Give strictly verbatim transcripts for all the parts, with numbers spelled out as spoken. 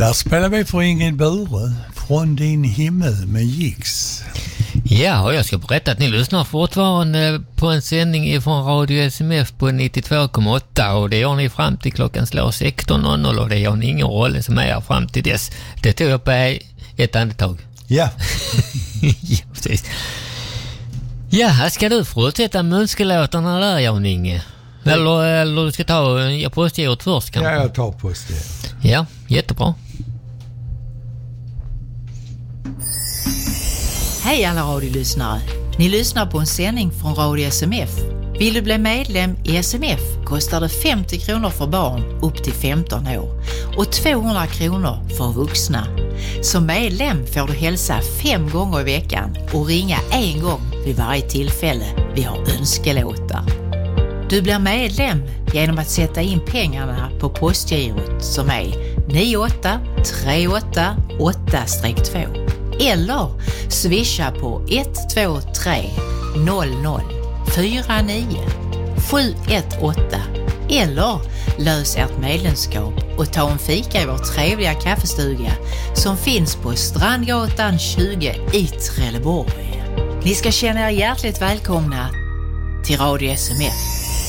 Där spelar vi för Ingrid Bure Från din himmel med Gix. Ja, och jag ska berätta att ni lyssnar fortfarande på en sändning från Radio S M F på nittiotvå komma åtta och det gör ni fram till klockan slår sexton noll noll och det gör ni ingen roll som är fram till dess. Det tog jag på ett andetag. Ja. Ja, precis. Ja, här ska du fortsätta med önskelåtarna där, Jan-Inge. Eller, eller du ska ta jag postgirot först kanske? Ja, jag tar postgirot. Ja, jättebra. Hej alla radiolyssnare. Ni lyssnar på en sändning från Radio S M F. Vill du bli medlem i S M F kostar det femtio kronor för barn upp till femton år och tvåhundra kronor för vuxna. Som medlem får du hälsa fem gånger i veckan och ringa en gång vid varje tillfälle vi har önskelåtar. Du blir medlem genom att sätta in pengarna på postgirot som är nio åtta tre åtta åtta två eller swisha på ett två tre noll noll fyra nio sju ett åtta eller lös ert medlemskap och ta en fika i vår trevliga kaffestuga som finns på Strandgatan tjugo i Trelleborg. Ni ska känna er hjärtligt välkomna till Radio S M F.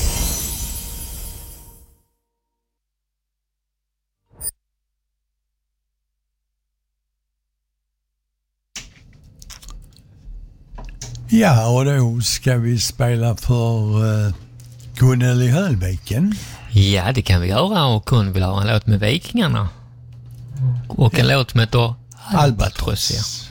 Ja, och då ska vi spela för uh, Gunnel i Hölviken. Ja, det kan vi göra och hon vill ha en låt med Vikingarna. Och en ja. låt med då Albatross. Ja.